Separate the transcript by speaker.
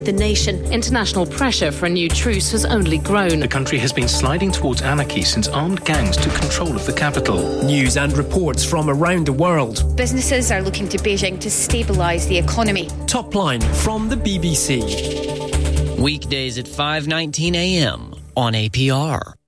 Speaker 1: the nation. International pressure for a new truce has only grown.
Speaker 2: The country has been sliding towards anarchy since armed gangs took control of the capital.
Speaker 3: News and reports from around the world.
Speaker 4: Businesses are looking to Beijing to stabilise the economy.
Speaker 3: Top line from the BBC.
Speaker 5: Weekdays at 5:19 a.m. on APR.